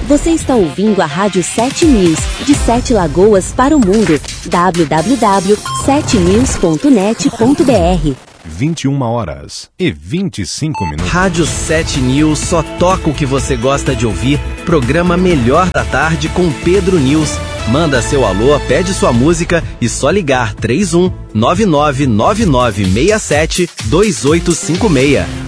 Você está ouvindo a Rádio 7 News, de 7 Lagoas para o mundo. www.7news.net.br 21h25. Rádio 7 News só toca o que você gosta de ouvir. Programa Melhor da Tarde com Pedro News. Manda seu alô, pede sua música e só ligar 31 999967 2856.